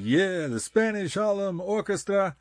yeah, the Spanish Harlem Orchestra,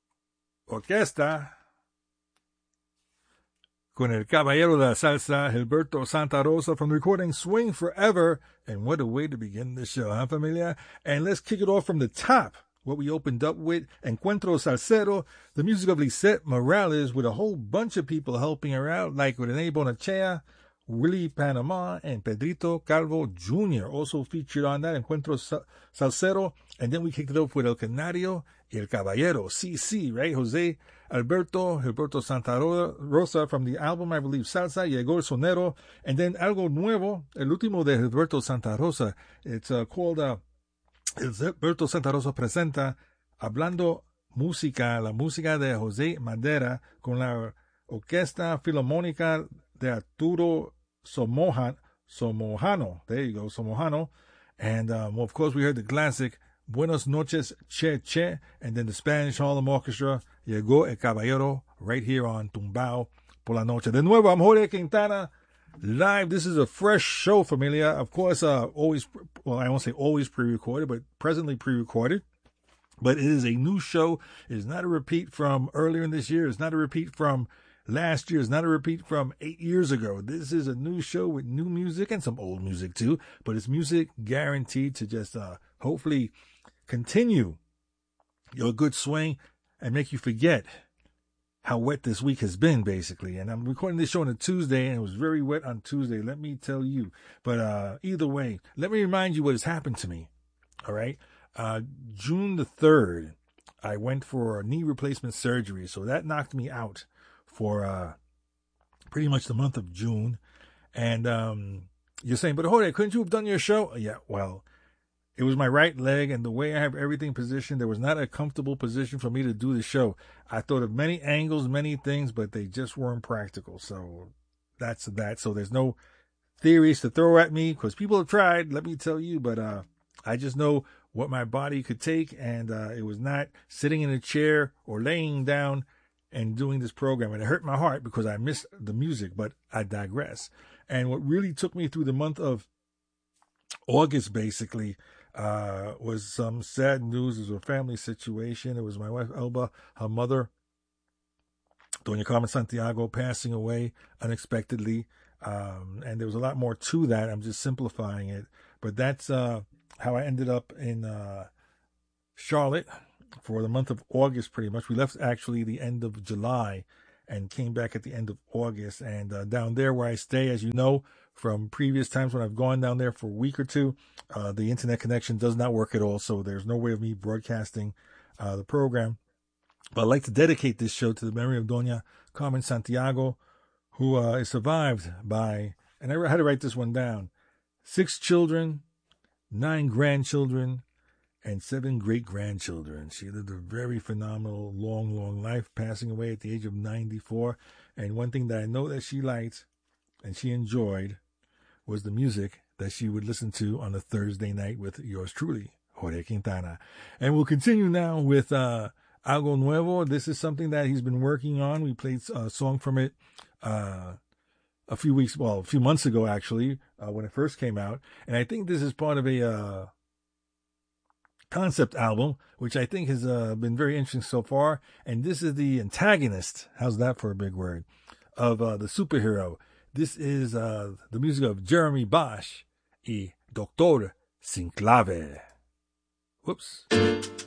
con el caballero de la salsa, Gilberto Santa Rosa, from the recording Swing Forever. And what a way to begin the show, huh, familia? And let's kick it off from the top. What we opened up with, Encuentro Salsero, the music of Lisette Morales, with a whole bunch of people helping her out, like Rene Bonachea, Willie Panama, and Pedrito Calvo Jr. also featured on that, Encuentro Salsero. And then we kicked it off with El Canario y El Caballero, CC, right? Jose Gilberto Santa Rosa from the album, I believe, Salsa, Llegó el Sonero. And then Algo Nuevo, el último de Gilberto Santa Rosa. It's called Gilberto Santa Rosa presenta Hablando Música, la música de José Madera con la Orquesta Filarmónica de Arturo Somojano. There you go, Somojano. And, well, of course, we heard the classic Buenos Noches, Che Che, and then the Spanish Harlem Orchestra, Llegó el Caballero, right here on Tumbao por la Noche. De nuevo, I'm Jorge Quintana, live. This is a fresh show, familia. Of course, always, well, I won't say always pre-recorded, but presently pre-recorded. But it is a new show. It is not a repeat from earlier in this year. It's not a repeat from last year. It's not a repeat from 8 years ago. This is a new show with new music and some old music too. But it's music guaranteed to just hopefully continue your good swing and make you forget how wet this week has been, basically. And I'm recording this show on a Tuesday, and it was very wet on Tuesday, let me tell you. But either way, let me remind you what has happened to me. All right. June the 3rd, I went for knee replacement surgery. So that knocked me out for pretty much the month of June. And you're saying, but Jorge, couldn't you have done your show? Yeah, well, it was my right leg, and the way I have everything positioned, there was not a comfortable position for me to do the show. I thought of many angles, many things, but they just weren't practical. So that's that. So there's no theories to throw at me, because people have tried, let me tell you, but I just know what my body could take, and it was not sitting in a chair or laying down and doing this program. And it hurt my heart because I missed the music, but I digress. And what really took me through the month of August, basically, was some sad news. It was a family situation. It was my wife, Elba, her mother, Doña Carmen Santiago, passing away unexpectedly. And there was a lot more to that. I'm just simplifying it. But that's how I ended up in Charlotte for the month of August, pretty much. We left actually the end of July and came back at the end of August. And down there where I stay, as you know, from previous times when I've gone down there for a week or two, the internet connection does not work at all. So there's no way of me broadcasting the program. But I'd like to dedicate this show to the memory of Doña Carmen Santiago, who is survived by, and I had to write this one down, 6 children, 9 grandchildren, and 7 great-grandchildren. She lived a very phenomenal, long, long life, passing away at the age of 94. And one thing that I know that she liked and she enjoyed was the music that she would listen to on a Thursday night with yours truly, Jorge Quintana. And we'll continue now with Algo Nuevo. This is something that he's been working on. We played a song from it a few months ago, actually, when it first came out. And I think this is part of a concept album, which I think has been very interesting so far. And this is the antagonist, how's that for a big word, of the superhero. This is the music of Jeremy Bosch y Doctor Sin Clave. Whoops.